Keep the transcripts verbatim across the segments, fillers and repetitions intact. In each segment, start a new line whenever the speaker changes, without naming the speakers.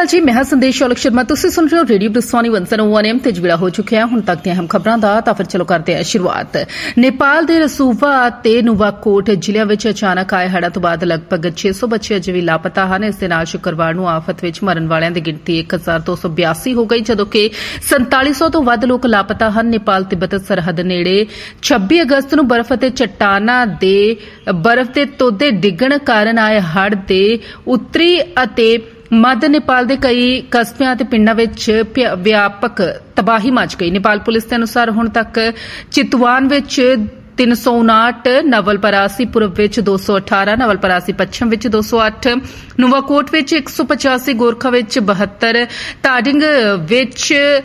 जी, मैं संदेश औलख शर्मा। तुसीं सुन रहे हो रेडियो ब्रिस्वानी वन सौ वन एम ते ज वेला हो चुकिया हुण तक दी अहम खबरां दा। तां फिर चलो करते हैं शुरुआत। नेपाल दे रसूवा ते नुवाकोट जिलिਆਂ विच अचानक आए हड़੍ਹਾਂ ਤੋਂ ਬਾਅਦ ਲਗਭਗ छे सौ ਬੱਚੇ ਅਜੇ ਵੀ ਲਾਪਤਾ ਹਨ। ਇਸ ਦੇ ਨਾਲ ਸ਼ੁੱਕਰਵਾਰ ਨੂੰ ਆਫਤ ਵਿੱਚ ਮਰਨ ਵਾਲਿਆਂ ਦੀ ਗਿਣਤੀ एक हज़ार दो सौ बयासी ਹੋ ਗਈ, ਜਦੋਂ ਕਿ सैंताली सौ ਤੋਂ ਵੱਧ ਲੋਕ ਲਾਪਤਾ ਹਨ। ਨੇਪਾਲ ਤਿੱਬਤ ਸਰਹੱਦ ਨੇੜੇ छब्बी ਅਗਸਤ ਨੂੰ ਬਰਫ਼ ਅਤੇ ਚੱਟਾਨਾਂ ਦੇ ਬਰਫ਼ ਦੇ ਤੋਦੇ ਡਿੱਗਣ ਕਾਰਨ ਆਏ ਹੜ੍ਹ ਦੇ ਉੱਤਰੀ ਅਤੇ ਮੱਧ ਨੇਪਾਲ ਦੇ ਕਈ ਕਸਬਿਆਂ ਅਤੇ ਪਿੰਡਾਂ ਵਿੱਚ ਵਿਆਪਕ ਤਬਾਹੀ ਮਚ ਗਈ। ਨੇਪਾਲ ਪੁਲਿਸ ਦੇ ਅਨੁਸਾਰ ਹੁਣ ਤੱਕ ਚਿਤਵਾਨ ਵਿੱਚ तीन सौ उनाहठ, नवलपरासी पूर्व विच दो सौ अठारह, नवलपरासी पश्चिम विच दो सौ अठ, नुवाकोट विच एक सौ पचासी, गोरखा विच बहत्तर, ताडिंग विच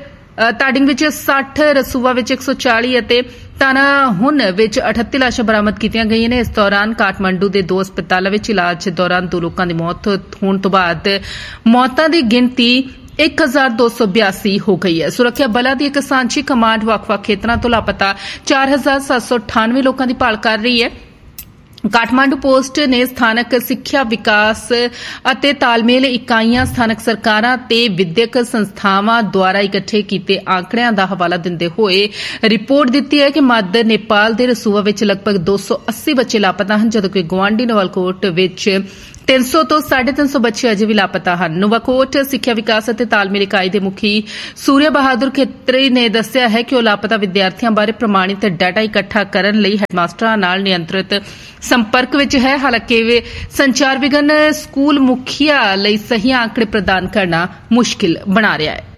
ताडिंग विच साठ, रसूवा विच एक सौ चाली ਅਤੇ ਤਾਨਾਹੁਨ ਵਿੱਚ अठत्ती ਲਾਸ਼ਾਂ ਬਰਾਮਦ ਕੀਤੀਆਂ ਗਈਆਂ ਨੇ। ਇਸ ਦੌਰਾਨ ਕਾਠਮੰਡੂ ਦੇ ਦੋ ਹਸਪਤਾਲਾਂ ਵਿੱਚ ਇਲਾਜ ਦੌਰਾਨ ਦੋ ਲੋਕਾਂ ਦੀ ਮੌਤ ਹੋਣ ਤੋਂ ਬਾਅਦ ਮੌਤਾਂ ਦੀ ਗਿਣਤੀ एक हज़ार दो सौ बयासी हो गई है। सुरक्षा बलों की एक सांझी कमांड ਵੱਖ-ਵੱਖ ਖੇਤਰਾਂ ਤੋਂ ਲਾਪਤਾ चार हज़ार सात सौ अठानवे ਲੋਕਾਂ ਦੀ ਭਾਲ ਕਰ ਰਹੀ ਹੈ। ਕਾਠਮਾਂਡੂ ਪੋਸਟ ਨੇ ਸਥਾਨਕ ਸਿੱਖਿਆ ਵਿਕਾਸ ਅਤੇ ਤਾਲਮੇਲ ਇਕਾਈਆਂ, ਸਥਾਨਕ ਸਰਕਾਰਾਂ ਤੇ ਵਿਦਿਅਕ ਸੰਸਥਾਵਾਂ ਦੁਆਰਾ ਇਕੱਠੇ ਕੀਤੇ ਆંકੜਿਆਂ ਦਾ ਹਵਾਲਾ ਦਿੰਦੇ ਹੋਏ ਰਿਪੋਰਟ ਦਿੱਤੀ ਹੈ ਕਿ ਮੱਧ ਨੇਪਾਲ ਦੇ ਰਸੂਆ ਵਿੱਚ ਲਗਭਗ ਦੋ ਸੌ अस्सी ਬੱਚੇ ਲਾਪਤਾ ਹਨ, ਜਦੋਂ ਕਿ ਗੁਆਂਢੀ ਨਵਲਕੋਟ ਵਿੱਚ तीन सौ ਤੋਂ साढ़े तीन सौ ਬੱਚੇ ਅਜੇ ਵੀ ਲਾਪਤਾ ਹਨ। ਨੋਵਾਕੋਟ ਸਿੱਖਿਆ ਵਿਕਾਸ ਅਤੇ ਤਾਲਮੇਲ ਇਕਾਈ ਦੇ ਮੁਖੀ ਸੂਰਿਆ ਬਹਾਦਰ ਖੇਤਰੀ ਨੇ ਦੱਸਿਆ ਹੈ ਕਿ ਉਹ ਲਾਪਤਾ ਵਿਦਿਆਰਥੀਆਂ ਬਾਰੇ ਪ੍ਰਮਾਣਿਤ ਡਾਟਾ ਇਕੱਠਾ ਕਰਨ ਲਈ ਹੈਡਮਾਸਟਰਾਂ ਨਾਲ ਨਿਯੰਤਰਿਤ ਸੰਪਰਕ ਵਿੱਚ ਹੈ। ਹਾਲਾਂਕਿ ਸੰਚਾਰ ਵਿਘਨ ਸਕੂਲ ਮੁਖੀਆ ਲਈ ਸਹੀ ਆંકੜੇ ਪ੍ਰਦਾਨ ਕਰਨਾ ਮੁਸ਼ਕਿਲ ਬਣਾ ਰਿਹਾ ਹੈ।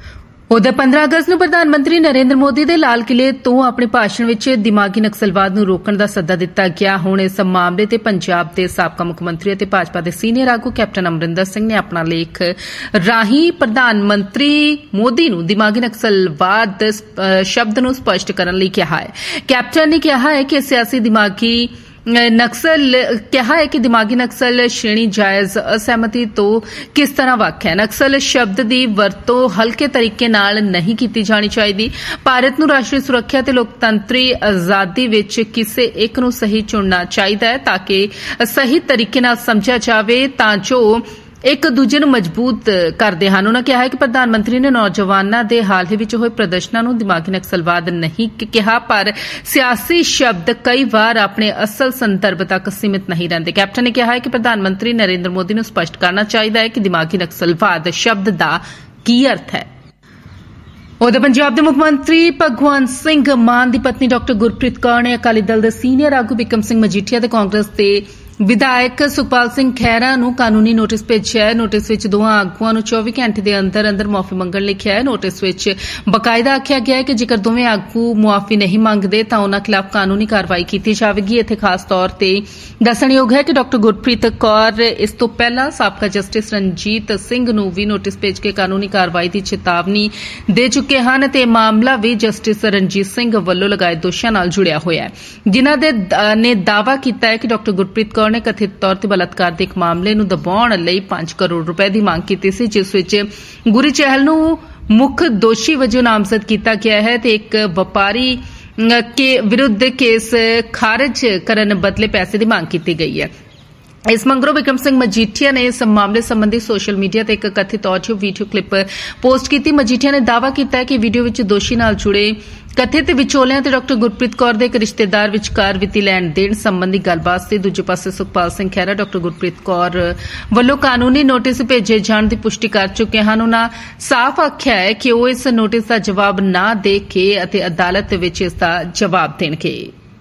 ਉਧਰ पंद्रह ਅਗਸਤ ਨੂੰ ਪ੍ਰਧਾਨ ਮੰਤਰੀ ਨਰਿੰਦਰ ਮੋਦੀ ਦੇ ਲਾਲ ਕਿਲੇ ਤੋਂ ਆਪਣੇ ਭਾਸ਼ਣ ਵਿੱਚ ਦਿਮਾਗੀ ਨਕਸਲਵਾਦ ਨੂੰ ਰੋਕਣ ਦਾ ਸੱਦਾ ਦਿੱਤਾ ਗਿਆ। ਹੁਣ ਇਸ ਮਾਮਲੇ ਤੇ ਪੰਜਾਬ ਦੇ ਸਾਬਕਾ ਮੁੱਖ ਮੰਤਰੀ ਅਤੇ ਭਾਜਪਾ ਦੇ ਸੀਨੀਅਰ ਆਗੂ ਕੈਪਟਨ ਅਮਰਿੰਦਰ ਸਿੰਘ ਨੇ ਆਪਣਾ ਲੇਖ ਰਾਹੀਂ ਪ੍ਰਧਾਨ ਮੰਤਰੀ ਮੋਦੀ ਨੂੰ ਦਿਮਾਗੀ ਨਕਸਲਵਾਦ ਸ਼ਬਦ ਨੂੰ ਸਪਸ਼ਟ ਕਰਨ ਲਈ ਕਿਹਾ ਹੈ। ਕੈਪਟਨ ਨੇ ਕਿਹਾ ਹੈ ਕਿ ਸਿਆਸੀ ਦਿਮਾਗੀ ਨਕਸਲ ਕਿਹਾ ਹੈ ਕਿ ਦਿਮਾਗੀ ਨਕਸਲ ਸ਼੍ਰੇਣੀ ਜਾਇਜ਼ ਅਸਹਿਮਤੀ ਤੋਂ ਕਿਸ ਤਰ੍ਹਾਂ ਵੱਖ ਹੈ। ਨਕਸਲ ਸ਼ਬਦ ਦੀ ਵਰਤੋਂ ਹਲਕੇ ਤਰੀਕੇ ਨਾਲ ਨਹੀਂ ਕੀਤੀ ਜਾਣੀ ਚਾਹੀਦੀ। ਭਾਰਤ ਨੂੰ ਰਾਸ਼ਟਰੀ ਸੁਰੱਖਿਆ ਤੇ ਲੋਕਤੰਤਰੀ ਆਜ਼ਾਦੀ ਵਿੱਚ ਕਿਸੇ ਇੱਕ ਨੂੰ ਸਹੀ ਚੁਣਨਾ ਚਾਹੀਦਾ ਹੈ ਤਾਂ ਕਿ ਸਹੀ ਤਰੀਕੇ ਨਾਲ ਸਮਝਿਆ ਜਾਵੇ ਤਾਂ ਜੋ ਇੱਕ ਦੂਜੇ ਨੂੰ ਮਜ਼ਬੂਤ ਕਰਦੇ ਹਨ। ਉਨ੍ਹਾਂ ਕਿਹਾ ਕਿ ਪ੍ਰਧਾਨ ਮੰਤਰੀ ਨੇ ਨੌਜਵਾਨਾਂ ਦੇ ਹਾਲ ਹੀ ਵਿੱਚ ਹੋਏ ਪ੍ਰਦਰਸ਼ਨਾਂ ਨੂੰ ਦਿਮਾਗੀ ਨਕਸਲਵਾਦ ਨਹੀਂ ਕਿਹਾ, ਪਰ ਸਿਆਸੀ ਸ਼ਬਦ ਕਈ ਵਾਰ ਆਪਣੇ ਅਸਲ ਸੰਦਰਭ ਤੱਕ ਸੀਮਿਤ ਨਹੀਂ ਰਹਿੰਦੇ। ਕੈਪਟਨ ਨੇ ਕਿਹਾ ਕਿ ਪ੍ਰਧਾਨ ਮੰਤਰੀ ਨਰਿੰਦਰ ਮੋਦੀ ਨੂੰ ਸਪਸ਼ਟ ਕਰਨਾ ਚਾਹੀਦਾ ਹੈ ਕਿ ਦਿਮਾਗੀ ਨਕਸਲਵਾਦ ਸ਼ਬਦ ਦਾ ਕੀ ਅਰਥ ਹੈ। ਉਧਰ ਪੰਜਾਬ ਦੇ ਮੁੱਖ ਮੰਤਰੀ ਭਗਵੰਤ ਸਿੰਘ ਮਾਨ ਦੀ ਪਤਨੀ ਡਾਕਟਰ ਗੁਰਪ੍ਰੀਤ ਕੌਰ ਨੇ ਅਕਾਲੀ ਦਲ ਦੇ ਸੀਨੀਅਰ ਆਗੂ ਬਿਕਰਮ ਸਿੰਘ ਮਜੀਠੀਆ ਤੇ ਕਾਂਗਰਸ ਦੇ ਵਿਧਾਇਕ ਸੁਖਪਾਲ ਸਿੰਘ ਖਹਿਰਾ ਨੂੰ ਕਾਨੂੰਨੀ ਨੋਟਿਸ ਭੇਜਿਆ ਹੈ। ਨੋਟਿਸ ਵਿੱਚ ਦੋਵਾਂ ਆਗੂਆਂ ਨੂੰ ਚੌਵੀ ਘੰਟੇ ਦੇ ਅੰਦਰ ਅੰਦਰ ਮੁਆਫੀ ਮੰਗਣ ਲਿਖਿਆ ਹੈ। ਨੋਟਿਸ ਵਿੱਚ ਬਕਾਇਦਾ ਆਖਿਆ ਗਿਆ ਹੈ ਕਿ ਜੇਕਰ ਦੋਵੇਂ ਆਗੂ ਮੁਆਫੀ ਨਹੀਂ ਮੰਗਦੇ ਤਾਂ ਉਨ੍ਹਾਂ ਖਿਲਾਫ ਕਾਨੂੰਨੀ ਕਾਰਵਾਈ ਕੀਤੀ ਜਾਵੇਗੀ। ਇੱਥੇ ਖਾਸ ਤੌਰ ਤੇ ਦੱਸਣਯੋਗ ਹੈ ਕਿ ਡਾਕਟਰ ਗੁਰਪ੍ਰੀਤ ਕੌਰ ਇਸ ਤੋਂ ਪਹਿਲਾਂ ਸਾਬਕਾ ਜਸਟਿਸ ਰਣਜੀਤ ਸਿੰਘ ਨੂੰ ਵੀ ਨੋਟਿਸ ਭੇਜ ਕੇ ਕਾਨੂੰਨੀ ਕਾਰਵਾਈ ਦੀ ਚੇਤਾਵਨੀ ਦੇ ਚੁੱਕੇ ਹਨ ਤੇ ਮਾਮਲਾ ਵੀ ਜਸਟਿਸ ਰਣਜੀਤ ਸਿੰਘ ਵੱਲੋਂ ਲਗਾਏ ਦੋਸ਼ਾਂ ਨਾਲ ਜੁੜਿਆ ਹੋਇਆ ਹੈ, ਜਿਨ੍ਹਾਂ ਦੇ ਨੇ ਦਾਅਵਾ ਕੀਤਾ ਹੈ ਕਿ ਡਾਕਟਰ ਗੁਰਪ੍ਰੀਤ ਕੌਰ ਨੇ ਕਥਿਤ ਤੌਰ ਤੇ ਬਲਾਤਕਾਰ ਦੇ ਇੱਕ ਮਾਮਲੇ ਨੂੰ ਦਬਾਉਣ ਲਈ ਪੰਜ ਕਰੋੜ ਰੁਪਏ ਦੀ ਮੰਗ ਕੀਤੀ ਸੀ, ਜਿਸ ਵਿੱਚ ਗੁਰੀ ਚਹਿਲ ਨੂੰ ਮੁੱਖ ਦੋਸ਼ੀ ਵਜੋਂ ਨਾਮਜ਼ਦ ਕੀਤਾ ਗਿਆ ਹੈ ਤੇ ਇੱਕ ਵਪਾਰੀ ਕੇ ਵਿਰੁੱਧ ਕੇਸ ਖਾਰਜ ਕਰਨ ਬਦਲੇ ਪੈਸੇ ਦੀ ਮੰਗ ਕੀਤੀ ਗਈ ਹੈ। ਇਸ ਮਗਰੋਂ ਬਿਕਰਮ ਸਿੰਘ ਮਜੀਠੀਆ ਨੇ ਇਸ ਮਾਮਲੇ ਸੰਬੰਧੀ ਸੋਸ਼ਲ ਮੀਡੀਆ ਤੇ ਇੱਕ ਕਥਿਤ ਆਡੀਓ ਵੀਡੀਓ ਕਲਿੱਪ ਪੋਸਟ ਕੀਤੀ। ਮਜੀਠੀਆ ਨੇ ਦਾਅਵਾ ਕੀਤਾ ਹੈ ਕਿ ਵੀਡੀਓ ਵਿੱਚ ਦੋਸ਼ੀ ਨਾਲ ਜੁੜੇ ਕਥਿਤ ਵਿਚੋਲਿਆਂ ਤੇ ਡਾਕਟਰ ਗੁਰਪ੍ਰੀਤ ਕੌਰ ਦੇ ਇੱਕ ਰਿਸ਼ਤੇਦਾਰ ਵਿਚਕਾਰ ਵਿੱਤੀ ਲੈਣ ਦੇਣ ਸੰਬੰਧੀ ਗੱਲਬਾਤ ਸੀ। ਦੂਜੇ ਪਾਸੇ ਸੁਖਪਾਲ ਸਿੰਘ ਖਹਿਰਾ ਡਾਕਟਰ ਗੁਰਪ੍ਰੀਤ ਕੌਰ ਵੱਲੋਂ ਕਾਨੂੰਨੀ ਨੋਟਿਸ ਭੇਜੇ ਜਾਣ ਦੀ ਪੁਸ਼ਟੀ ਕਰ ਚੁੱਕੇ ਹਨ। ਉਨ੍ਹਾਂ ਸਾਫ਼ ਆਖਿਆ ਹੈ ਕਿ ਉਹ ਇਸ ਨੋਟਿਸ ਦਾ ਜਵਾਬ ਨਾ ਦੇ ਕੇ ਅਤੇ ਅਦਾਲਤ ਵਿੱਚ ਇਸ ਦਾ ਜਵਾਬ ਦੇਣਗੇ।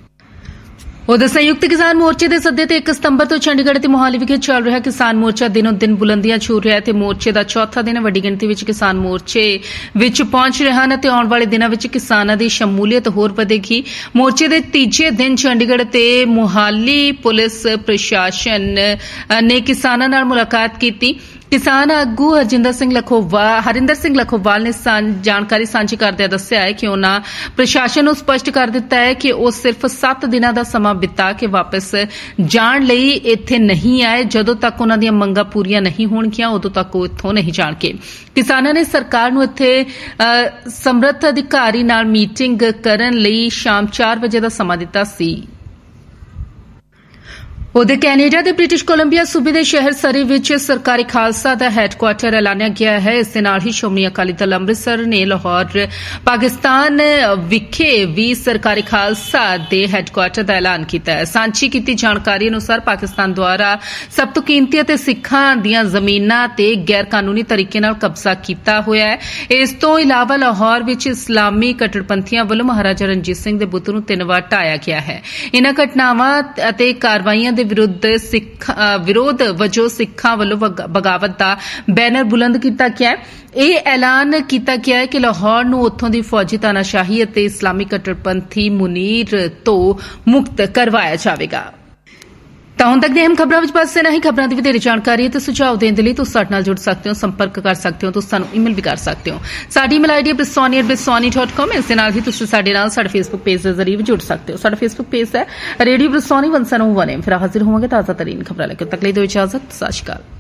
ਉਧਰ ਸੰਯੁਕਤ ਕਿਸਾਨ ਮੋਰਚੇ ਦੇ ਸੱਦੇ ਤੇ ਇੱਕ ਸਤੰਬਰ ਤੋਂ ਚੰਡੀਗੜ੍ਹ ਤੇ ਮੋਹਾਲੀ ਵਿਖੇ ਚੱਲ ਰਿਹਾ ਕਿਸਾਨ ਮੋਰਚਾ ਦਿਨੋਂ ਦਿਨ ਬੁਲੰਦੀਆਂ ਛੂ ਰਿਹਾ ਹੈ ਤੇ ਮੋਰਚੇ ਦਾ ਚੌਥਾ ਦਿਨ ਵੱਡੀ ਗਿਣਤੀ ਵਿੱਚ ਕਿਸਾਨ ਮੋਰਚੇ ਵਿੱਚ ਪਹੁੰਚ ਰਹੇ ਹਨ ਅਤੇ ਆਉਣ ਵਾਲੇ ਦਿਨਾਂ ਵਿੱਚ ਕਿਸਾਨਾਂ ਦੀ ਸ਼ਮੂਲੀਅਤ ਹੋਰ ਵਧੇਗੀ। ਮੋਰਚੇ ਦੇ ਤੀਜੇ ਦਿਨ ਚੰਡੀਗੜ੍ਹ ਤੇ ਮੋਹਾਲੀ ਪੁਲਿਸ ਪ੍ਰਸ਼ਾਸਨ ਨੇ ਕਿਸਾਨਾਂ ਨਾਲ ਮੁਲਾਕਾਤ ਕੀਤੀ। ਕਿਸਾਨ ਆਗੂ ਹਰਜਿੰਦਰ ਸਿੰਘ ਲਖੋਵਾਲ ਹਰਿੰਦਰ ਸਿੰਘ ਲਖੋਵਾਲ ਨੇ ਜਾਣਕਾਰੀ ਸਾਂਝੀ ਕਰਦਿਆਂ ਦੱਸਿਆ ਹੈ ਕਿ ਉਨ੍ਹਾਂ ਪ੍ਰਸ਼ਾਸਨ ਨੂੰ ਸਪਸ਼ਟ ਕਰ ਦਿੱਤਾ ਹੈ ਕਿ ਉਹ ਸਿਰਫ ਸੱਤ ਦਿਨਾਂ ਦਾ ਸਮਾਂ ਬਿਤਾ ਕੇ ਵਾਪਸ ਜਾਣ ਲਈ ਇੱਥੇ ਨਹੀਂ ਆਏ। ਜਦੋਂ ਤੱਕ ਉਨ੍ਹਾਂ ਦੀਆਂ ਮੰਗਾਂ ਪੂਰੀਆਂ ਨਹੀਂ ਹੋਣਗੀਆਂ ਉਦੋਂ ਤੱਕ ਉਹ ਇੱਥੋਂ ਨਹੀਂ ਜਾਣਗੇ। ਕਿਸਾਨਾਂ ਨੇ ਸਰਕਾਰ ਨੂੰ ਇੱਥੇ ਸਮਰੱਥ ਅਧਿਕਾਰੀ ਨਾਲ ਮੀਟਿੰਗ ਕਰਨ ਲਈ ਸ਼ਾਮ ਚਾਰ ਵਜੇ ਦਾ ਸਮਾਂ ਦਿੱਤਾ ਸੀ। उधर कैनेडा के ब्रिटिश कोलंबिया सूबे के शहर सरी विच सरकारी खालसा का हैडकुआटर ऐलानिया गया है। इस दे नाल ही श्रोमणी अकाली दल अमृतसर ने लाहौर पाकिस्तान विखे भी सरकारी खालसा के हैडकुआटर का ऐलान किया है। सांझी की जानकारी अनुसार पाकिस्तान द्वारा सब तो कीमती ते सिखां दीआं ज़मीनां ते गैर कानूनी तरीके नाल कब्जा किया होया है। इस तो इलावा लाहौर विच इस्लामी कट्टरपंथियों वालों महाराजा रणजीत सिंह के बुत नूं तीन वार ढाया गया है। इन्हां घटनावां अते कार्रवाईआं विरुद्ध सिख विरोध वजों सिखां वालों बगावत का बैनर बुलंद किया गया है। यह ऐलान किया गया है कि लाहौर नूं उत्थों दी फौजी तानाशाही अते इस्लामी कट्टरपंथी मुनीर तो मुक्त करवाया जाएगा। तो हुण तक दी अहम खबरां विच बस इन्हां ही खबरां दी वधेरे जानकारी ते सुझाव देण दे लई तुसीं साडे नाल जुड़ सकते हो, संपर्क कर सकते हो, तुसीं सानूं ईमेल भी कर सकते हो। साडी ईमेल आईडी बिसौनी एट बिसौनी डॉट कॉम। इस दे नाल ही तुसीं साडे नाल साडे फेसबुक पेज दे जरिए भी जुड़ सकते हो। साडा फेसबुक पेज है रेडियो बिसौनी वन ज़ीरो वन। फिर हाजिर होवांगे ताज़ा तरीन खबरां लेकर। तक लई दो इजाजत। सत श्री अकाल।